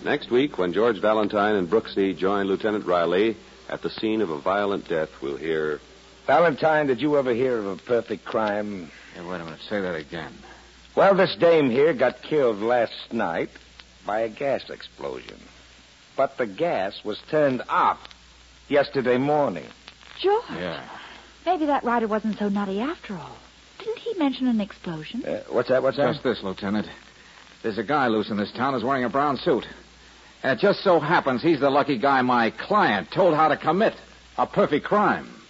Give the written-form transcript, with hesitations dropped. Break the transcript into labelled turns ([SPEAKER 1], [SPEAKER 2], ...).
[SPEAKER 1] Next week, when George Valentine and Brooksy join Lieutenant Riley at the scene of a violent death, we'll hear...
[SPEAKER 2] Valentine, did you ever hear of a perfect crime?
[SPEAKER 3] Hey, wait a minute. Say that again.
[SPEAKER 2] Well, this dame here got killed last night by a gas explosion. But the gas was turned off yesterday morning.
[SPEAKER 4] George.
[SPEAKER 3] Yeah.
[SPEAKER 4] Maybe that writer wasn't so nutty after all. Didn't he mention an explosion?
[SPEAKER 2] What's that?
[SPEAKER 3] Just this, Lieutenant. There's a guy loose in this town who's wearing a brown suit. And it just so happens he's the lucky guy my client told how to commit a perfect crime.